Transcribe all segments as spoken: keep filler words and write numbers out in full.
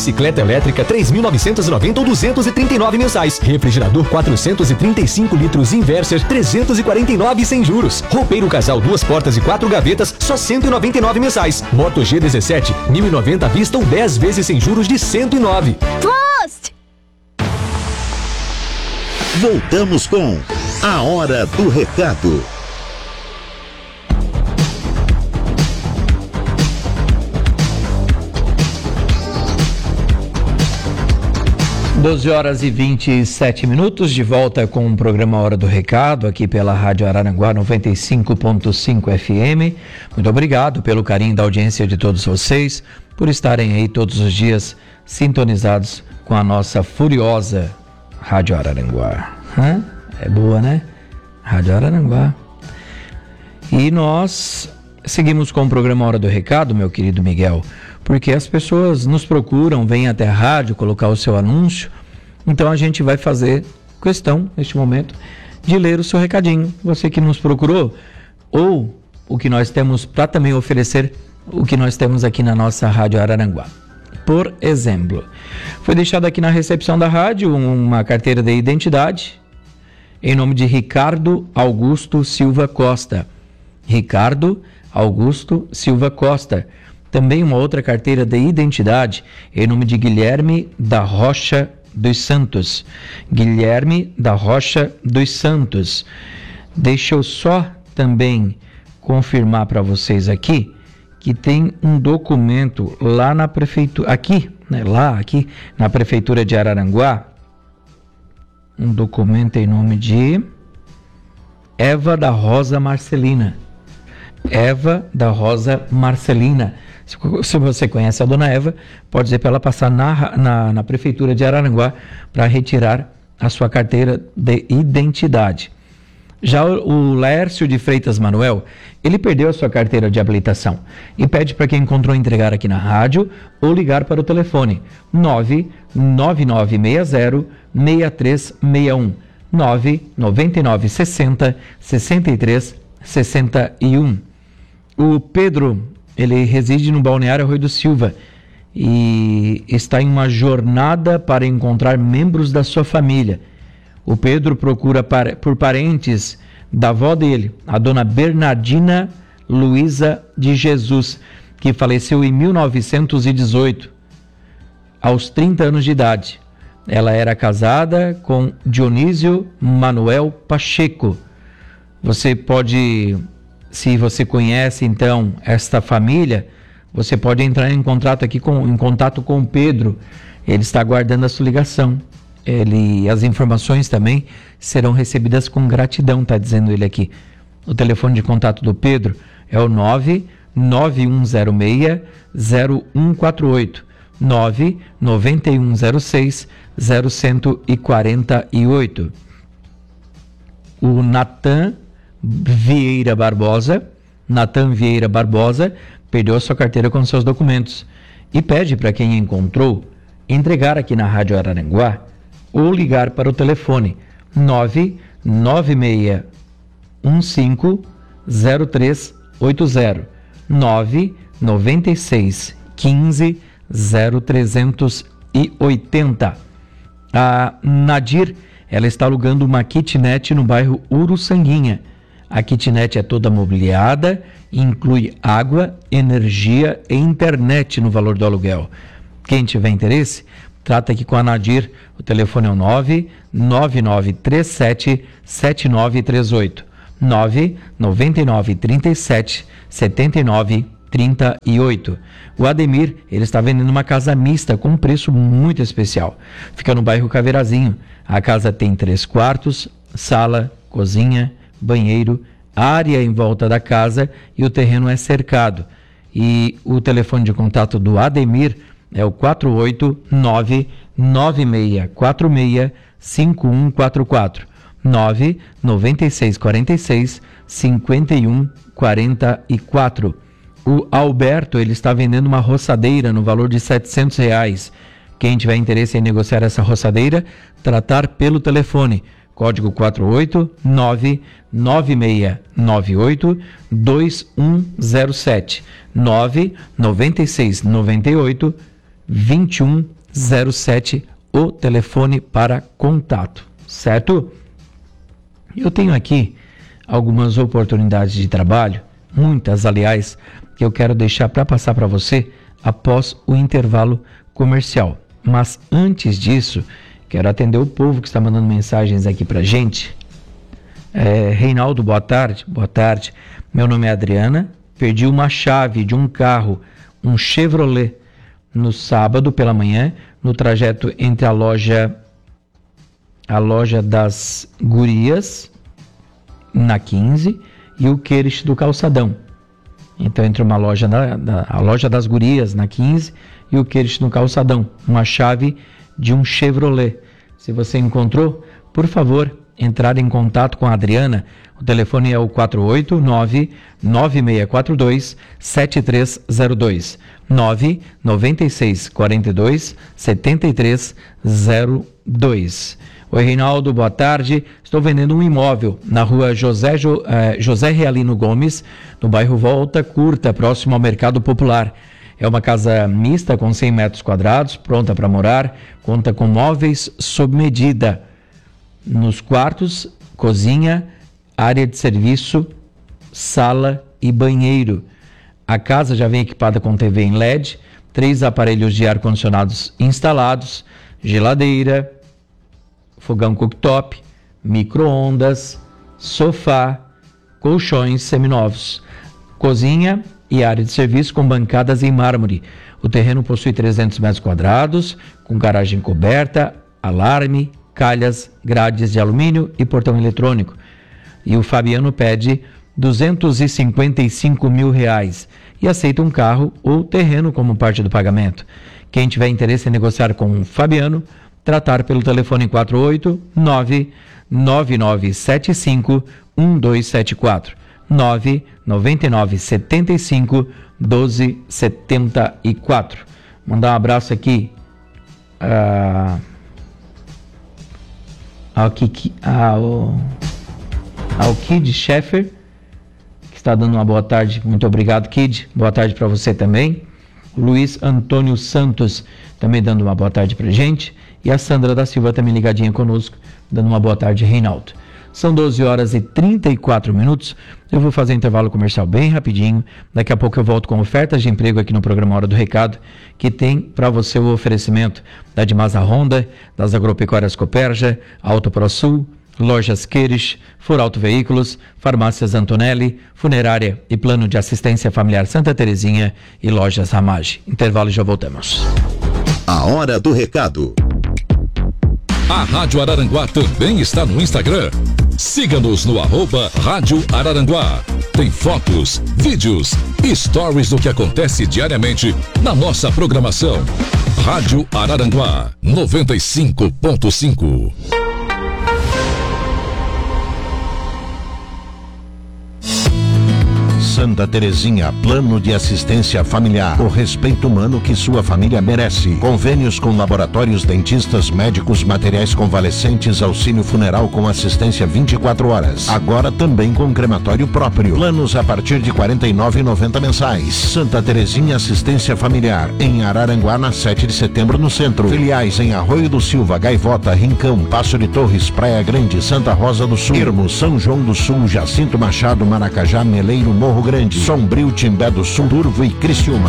Bicicleta elétrica três mil novecentos e noventa ou duzentos e trinta e nove mensais. Refrigerador quatrocentos e trinta e cinco litros Inverser trezentos e quarenta e nove sem juros. Roupeiro casal duas portas e quatro gavetas só cento e noventa e nove mensais. Moto G dezessete mil e noventa à vista ou dez vezes sem juros de cento e nove. Post! Voltamos com A Hora do Recado. doze horas e vinte e sete minutos, de volta com o programa Hora do Recado, aqui pela Rádio Araranguá noventa e cinco ponto cinco F M. Muito obrigado pelo carinho da audiência de todos vocês, por estarem aí todos os dias sintonizados com a nossa furiosa Rádio Araranguá. Hã? É boa, né? Rádio Araranguá. E nós seguimos com o programa Hora do Recado, meu querido Miguel, porque as pessoas nos procuram, vêm até a rádio colocar o seu anúncio, então a gente vai fazer questão, neste momento, de ler o seu recadinho. Você que nos procurou, ou o que nós temos para também oferecer, o que nós temos aqui na nossa Rádio Araranguá. Por exemplo, foi deixado aqui na recepção da rádio uma carteira de identidade em nome de Ricardo Augusto Silva Costa. Ricardo Augusto Silva Costa. Também uma outra carteira de identidade em nome de Guilherme da Rocha dos Santos. Guilherme da Rocha dos Santos. Deixa eu só também confirmar para vocês aqui que tem um documento lá na prefeitura, aqui, né, lá aqui na prefeitura de Araranguá, um documento em nome de Eva da Rosa Marcelina. Eva da Rosa Marcelina. Se você conhece a dona Eva, pode dizer para ela passar na, na, na prefeitura de Araranguá para retirar a sua carteira de identidade. Já o, o Laércio de Freitas Manuel, ele perdeu a sua carteira de habilitação e pede para quem encontrou entregar aqui na rádio ou ligar para o telefone nove nove nove seis zero seis três seis um, nove nove nove sessenta sessenta e três sessenta e um. O Pedro, ele reside no Balneário Arroio do Silva e está em uma jornada para encontrar membros da sua família. O Pedro procura par- por parentes da avó dele, a dona Bernardina Luiza de Jesus, que faleceu em mil novecentos e dezoito, aos trinta anos de idade. Ela era casada com Dionísio Manuel Pacheco. Você pode... Se você conhece, então, esta família, você pode entrar em contato aqui com, em contato com o Pedro. Ele está aguardando a sua ligação. Ele, as informações também serão recebidas com gratidão, está dizendo ele aqui. O telefone de contato do Pedro é o nove nove um zero seis zero um quatro oito, nove nove um zero seis zero um quatro oito. O Natan Vieira Barbosa, Natan Vieira Barbosa, perdeu a sua carteira com seus documentos e pede para quem encontrou entregar aqui na Rádio Araranguá ou ligar para o telefone nove nove seis um cinco zero três oito zero, nove nove seis um cinco zero três oito zero. A Nadir, ela está alugando uma kitnet no bairro Uruçanguinha. A kitnet é toda mobiliada, inclui água, energia e internet no valor do aluguel. Quem tiver interesse, trata aqui com a Nadir. O telefone é o nove nove nove três sete sete nove três oito, nove nove nove três sete sete nove três oito. O Ademir, ele está vendendo uma casa mista com um preço muito especial. Fica no bairro Caveirazinho. A casa tem três quartos, sala, cozinha, banheiro, área em volta da casa e o terreno é cercado. E o telefone de contato do Ademir é o quatro oito nove nove seis quatro seis cinco um quatro quatro, nove nove seis quatro seis cinco um quatro quatro. O Alberto, ele está vendendo uma roçadeira no valor de setecentos reais. Quem tiver interesse em negociar essa roçadeira, tratar pelo telefone. Código quatro oito nove nove seis nove oito dois um zero sete, nove nove seis nove oito vinte e um zero sete, o telefone para contato, certo? Eu tenho aqui algumas oportunidades de trabalho, muitas, aliás, que eu quero deixar para passar para você após o intervalo comercial. Mas antes disso, quero atender o povo que está mandando mensagens aqui para gente. É, Reinaldo, boa tarde. Boa tarde. Meu nome é Adriana. Perdi uma chave de um carro, um Chevrolet, no sábado pela manhã, no trajeto entre a loja, a loja das Gurias, na quinze, e o Queires do Calçadão. Então, entre uma loja, na, na, a loja das Gurias, na quinze, e o Queires no Calçadão. Uma chave de um Chevrolet. Se você encontrou, por favor, entrar em contato com a Adriana. O telefone é o quatro oito nove, nove seis quatro dois, sete três zero dois. nove nove seis quatro dois, sete três zero dois. Oi, Reinaldo, boa tarde. Estou vendendo um imóvel na rua José, jo, eh, José Realino Gomes, no bairro Volta Curta, próximo ao Mercado Popular. É uma casa mista com cem metros quadrados, pronta para morar, conta com móveis sob medida. Nos quartos, cozinha, área de serviço, sala e banheiro. A casa já vem equipada com T V em L E D, três aparelhos de ar-condicionados instalados, geladeira, fogão cooktop, micro-ondas, sofá, colchões seminovos, cozinha e área de serviço com bancadas em mármore. O terreno possui trezentos metros quadrados, com garagem coberta, alarme, calhas, grades de alumínio e portão eletrônico. E o Fabiano pede duzentos e cinquenta e cinco mil reais e aceita um carro ou terreno como parte do pagamento. Quem tiver interesse em negociar com o Fabiano, tratar pelo telefone quatro oito nove, nove nove sete cinco, um dois sete quatro, nove nove nove sete cinco, um dois sete quatro. Mandar um abraço aqui uh, ao, Kiki, ao, ao Kid Sheffer, que está dando uma boa tarde. Muito obrigado, Kid. Boa tarde para você também. Luiz Antônio Santos também dando uma boa tarde pra gente. E a Sandra da Silva também ligadinha conosco, dando uma boa tarde, Reinaldo. São doze horas e trinta e quatro minutos. Eu vou fazer um intervalo comercial bem rapidinho. Daqui a pouco eu volto com ofertas de emprego aqui no programa Hora do Recado, que tem para você o oferecimento da Dimasa Honda, das Agropecuárias Cooperja, Auto Pro Sul, Lojas Queires, Forauto Veículos, Farmácias Antonelli, Funerária e Plano de Assistência Familiar Santa Terezinha e Lojas Ramage. Intervalo e já voltamos. A Hora do Recado. A Rádio Araranguá também está no Instagram. Siga-nos no arroba Rádio Araranguá. Tem fotos, vídeos e stories do que acontece diariamente na nossa programação. Rádio Araranguá noventa e cinco ponto cinco. Santa Terezinha, plano de assistência familiar, o respeito humano que sua família merece. Convênios com laboratórios, dentistas, médicos, materiais convalescentes, auxílio funeral com assistência vinte e quatro horas. Agora também com crematório próprio. Planos a partir de quarenta e nove reais e noventa centavos mensais. Santa Terezinha Assistência Familiar, em Araranguá, na sete de setembro, no centro. Filiais em Arroio do Silva, Gaivota, Rincão, Passo de Torres, Praia Grande, Santa Rosa do Sul, Ermo, São João do Sul, Jacinto Machado, Maracajá, Meleiro, Morro Grande, Sombrio, Timbé do Sul, Turvo e Criciúma.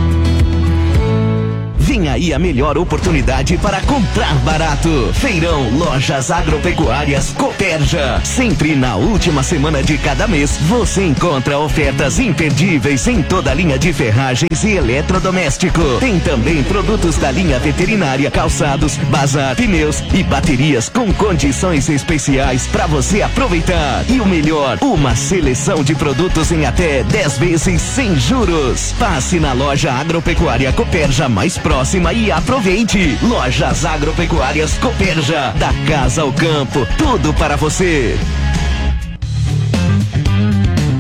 Vem aí a melhor oportunidade para comprar barato. Feirão Lojas Agropecuárias Cooperja. Sempre na última semana de cada mês, você encontra ofertas imperdíveis em toda a linha de ferragens e eletrodoméstico. Tem também produtos da linha veterinária, calçados, bazar, pneus e baterias com condições especiais para você aproveitar. E o melhor, uma seleção de produtos em até dez vezes sem juros. Passe na loja Agropecuária Cooperja mais próxima e aproveite. Lojas Agropecuárias Cooperja, da casa ao campo, tudo para você.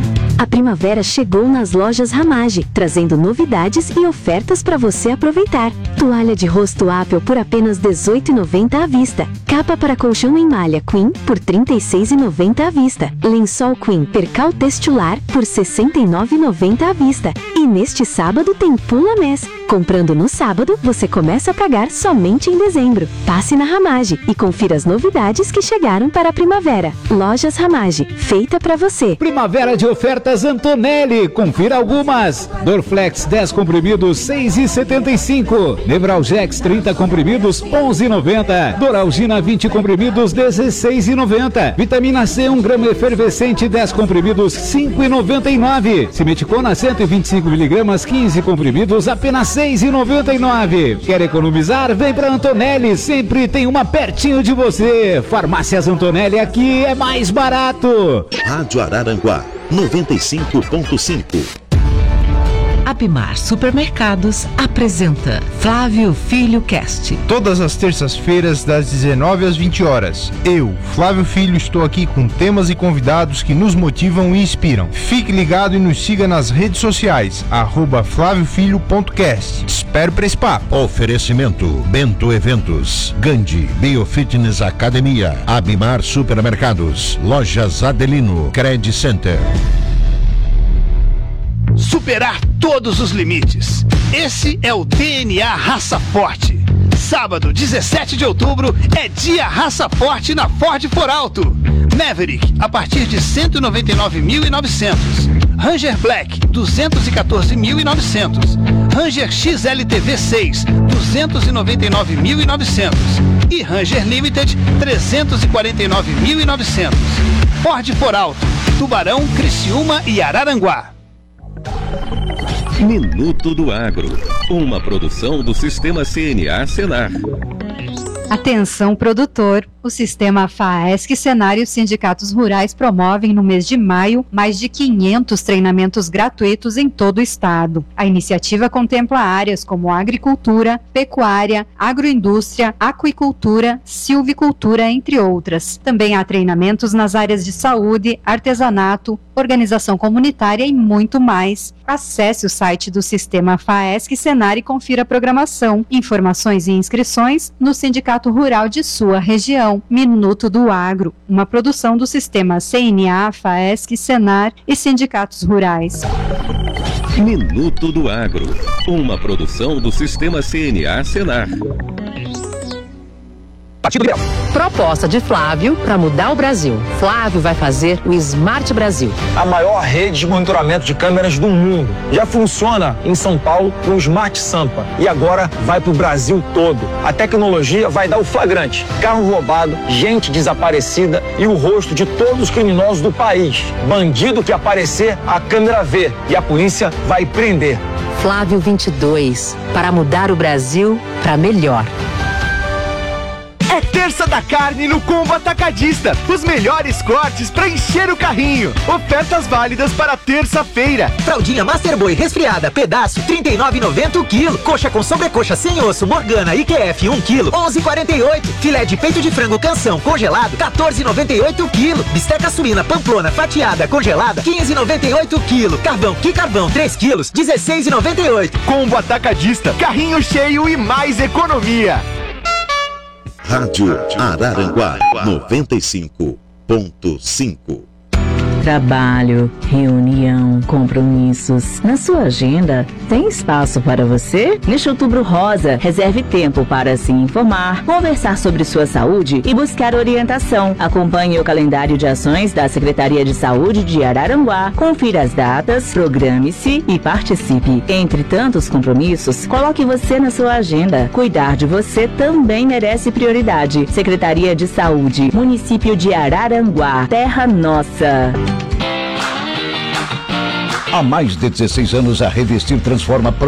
A primavera chegou nas lojas Ramage, trazendo novidades e ofertas para você aproveitar. Toalha de rosto Apple por apenas dezoito reais e noventa centavos à vista. Capa para colchão em malha Queen por trinta e seis reais e noventa centavos à vista. Lençol Queen Percal Textular por sessenta e nove reais e noventa centavos à vista. E neste sábado tem Pula Mês. Comprando no sábado, você começa a pagar somente em dezembro. Passe na Ramage e confira as novidades que chegaram para a primavera. Lojas Ramage, feita para você. Primavera de ofertas Antonelli. Confira algumas. Dorflex dez comprimidos, seis reais e setenta e cinco centavos. Nevralgex trinta comprimidos, onze reais e noventa centavos. Doralgina vinte comprimidos, dezesseis reais e noventa centavos. Vitamina C um grama efervescente, dez comprimidos, cinco reais e noventa e nove centavos. Simeticona cento e vinte e cinco miligramas, quinze comprimidos, apenas seis reais e noventa e nove centavos. Quer economizar? Vem pra Antonelli, sempre tem uma pertinho de você. Farmácias Antonelli, aqui é mais barato. Rádio Araranguá noventa e cinco ponto cinco. Abimar Supermercados apresenta Flávio Filho Cast. Todas as terças-feiras, das dezenove às vinte horas. Eu, Flávio Filho, estou aqui com temas e convidados que nos motivam e inspiram. Fique ligado e nos siga nas redes sociais, arroba flávio filho ponto cast. Espero para esse papo. Oferecimento Bento Eventos, Gandhi Biofitness Academia, Abimar Supermercados, Lojas Adelino, Credit Center. Superar todos os limites. Esse é o D N A Raça Forte. Sábado, dezessete de outubro, é dia Raça Forte na Ford For Alto. Maverick, a partir de cento e noventa e nove mil e novecentos. Ranger Black, duzentos e quatorze mil e novecentos. Ranger X L T V seis, duzentos e noventa e nove mil e novecentos. E Ranger Limited, trezentos e quarenta e nove mil e novecentos. Ford For Alto, Tubarão, Criciúma e Araranguá. Minuto do Agro, uma produção do Sistema C N A Senar. Atenção, produtor! O Sistema FAESC Senar e os sindicatos rurais promovem no mês de maio mais de quinhentos treinamentos gratuitos em todo o estado. A iniciativa contempla áreas como agricultura, pecuária, agroindústria, aquicultura, silvicultura, entre outras. Também há treinamentos nas áreas de saúde, artesanato, organização comunitária e muito mais. Acesse o site do Sistema FAESC Senar e confira a programação, informações e inscrições no Sindicato Rural de sua região. Minuto do Agro, uma produção do Sistema C N A, FAESC, Senar e sindicatos rurais. Minuto do Agro, uma produção do Sistema C N A Senar. Partido Liberal. Proposta de Flávio para mudar o Brasil. Flávio vai fazer o Smart Brasil. A maior rede de monitoramento de câmeras do mundo. Já funciona em São Paulo com o Smart Sampa. E agora vai para o Brasil todo. A tecnologia vai dar o flagrante. Carro roubado, gente desaparecida e o rosto de todos os criminosos do país. Bandido que aparecer, a câmera vê. E a polícia vai prender. Flávio vinte e dois. Para mudar o Brasil para melhor. É terça da carne no Combo Atacadista. Os melhores cortes para encher o carrinho. Ofertas válidas para terça-feira. Fraldinha Masterboy resfriada, pedaço, trinta e nove reais e noventa centavos o quilo. Coxa com sobrecoxa sem osso, Morgana I Q F um quilo, onze reais e quarenta e oito centavos. Filé de peito de frango Canção congelado, quatorze reais e noventa e oito centavos o quilo. Bisteca suína Pamplona fatiada congelada, quinze reais e noventa e oito centavos o quilo. Carvão Que Carvão três quilos, dezesseis reais e noventa e oito centavos. Combo Atacadista, carrinho cheio e mais economia. Rádio Araranguá noventa e cinco ponto cinco. Trabalho, reunião, compromissos. Na sua agenda, tem espaço para você? Neste Outubro Rosa, reserve tempo para se informar, conversar sobre sua saúde e buscar orientação. Acompanhe o calendário de ações da Secretaria de Saúde de Araranguá. Confira as datas, programe-se e participe. Entre tantos compromissos, coloque você na sua agenda. Cuidar de você também merece prioridade. Secretaria de Saúde, Município de Araranguá, Terra Nossa. Há mais de dezesseis anos, a Revestir transforma